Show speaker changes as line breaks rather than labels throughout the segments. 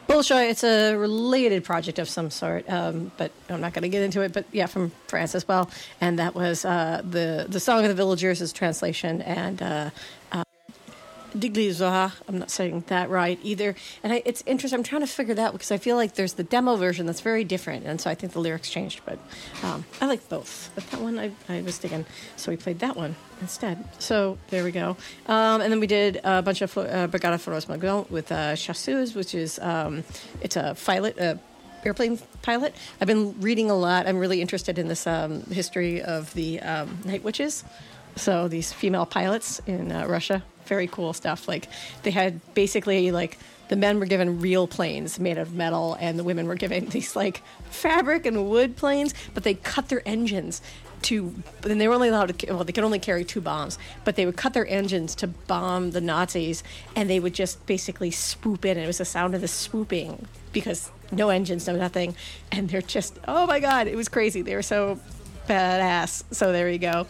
Bolshoi, it's a related project of some sort, but I'm not going to get into it. But yeah, from France as well, and that was the Song of the Villagers is translation, and Diglizoha, I'm not saying that right either. And it's interesting. I'm trying to figure that out because I feel like there's the demo version that's very different, and so I think the lyrics changed. But I like both. But that one I was digging, so we played that one instead. So there we go. And then we did a bunch of Brigada Feroz Magon with Chasseuse, which is it's a pilot. Airplane pilot. I've been reading a lot. I'm really interested in this history of the night witches. So these female pilots in Russia, very cool stuff. Like they had basically like the men were given real planes made of metal, and the women were given these like fabric and wood planes, but they cut their engines and they were only allowed to, they could only carry 2 bombs, but they would cut their engines to bomb the Nazis, and they would just basically swoop in, and it was the sound of the swooping because no engines, no nothing, and they're just, oh my God, it was crazy. They were so badass. So there you go.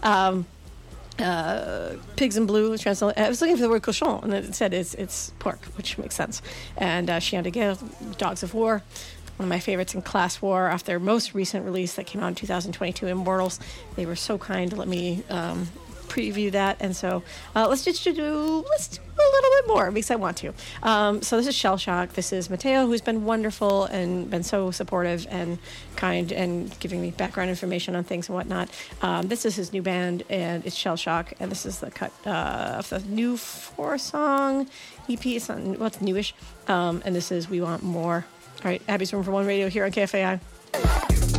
Pigs in Blue. I was looking for the word cochon, and it said it's pork, which makes sense. And Chien de Guerre, Dogs of War, one of my favorites in Class War, off their most recent release that came out in 2022, Immortals. They were so kind to let me preview that, and so let's do a little bit more because I want to. So this is Shell Shock. This is Mateo, who's been wonderful and been so supportive and kind and giving me background information on things and whatnot. This is his new band, and it's Shell Shock, and this is the cut of the new 4-song EP. It's not, well, it's newish, and this is We Want More. All right, Abby's Room for One Radio here on KFAI.